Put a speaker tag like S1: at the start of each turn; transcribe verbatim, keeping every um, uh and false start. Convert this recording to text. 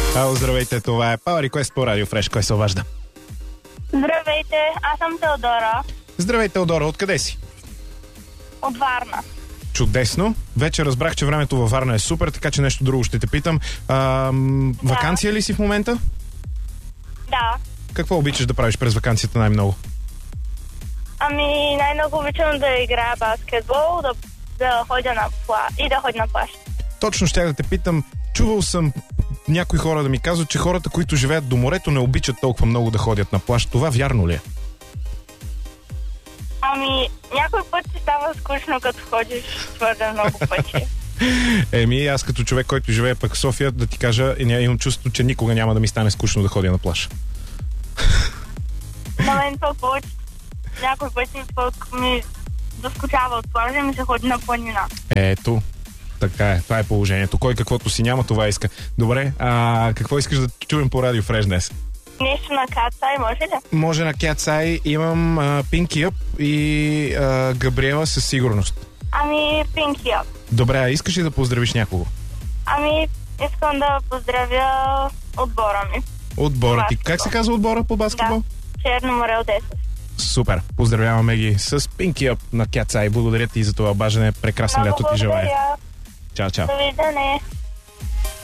S1: Ало, здравейте, това е Power Request по Радио Фреш. Кой се обажда?
S2: Здравейте, аз съм Теодора.
S1: Здравей, Теодора, откъде си?
S2: От Варна.
S1: Чудесно. Вече разбрах, че времето във Варна е супер, така че нещо друго ще те питам. А, м,
S2: Да.
S1: Ваканция ли си в момента?
S2: Да.
S1: Какво обичаш да правиш през ваканцията най-много?
S2: Ами най-много обичам да играя баскетбол, да, да ходя на пла... и да ходя на плаж.
S1: Точно щях да те питам. Чувал съм някои хора да ми казват, че хората, които живеят до морето, не обичат толкова много да ходят на плаж. Това вярно ли е?
S2: Ами някой път си става скучно, като ходиш твърде много пъти.
S1: Еми, аз като човек, който живее пък в София, да ти кажа, имам чувство, че никога няма да ми стане скучно да ходя на плаж.
S2: На мен това повече някой пъти пък ми доскучава от плажа и ми се ходи на планина.
S1: Ето, така е, това е положението. Кой каквото си няма, това иска. Добре, а какво искаш да чуем по Радио Фреш днес?
S2: Нещо на Кацай, може ли?
S1: Може на Cat's Eye, имам а, Pinky Up и а, Габриела със сигурност.
S2: Ами Pinky Up.
S1: Добре, а искаш ли да поздравиш някого?
S2: Ами искам да поздравя отбора ми.
S1: Отбора ти.
S2: Баскетбол.
S1: Как се казва отбора по баскетбол?
S2: Да, Черно море Одеса.
S1: Супер. Поздравяваме ги с Pinky Up на Cat's Eye. Благодаря ти за това обаждане. Прекрасно
S2: Много
S1: лято ти желая.
S2: благодаря.
S1: Чао, чао.
S2: Довиждане.